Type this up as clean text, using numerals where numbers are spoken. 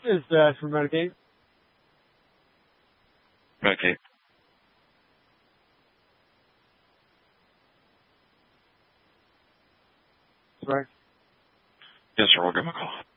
is for Medicaid. Medicaid. Right. Yes, sir. We'll give him a call.